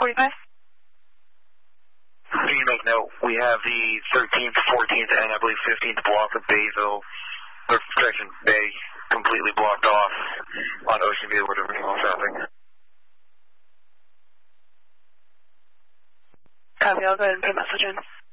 45. Can you make note? We have the 13th, 14th, and I believe 15th block of Bayville, or correction, Bay, completely blocked off on Ocean View, whatever you want traffic. Copy, I'll go ahead and put a message in.